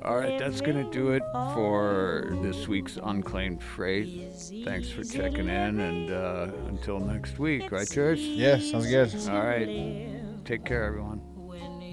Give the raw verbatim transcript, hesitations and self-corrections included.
All right, that's going to do it for this week's Unclaimed Freight. Thanks for checking in, and uh, until next week, right, Church? Yeah, sounds good. All right. Take care, everyone.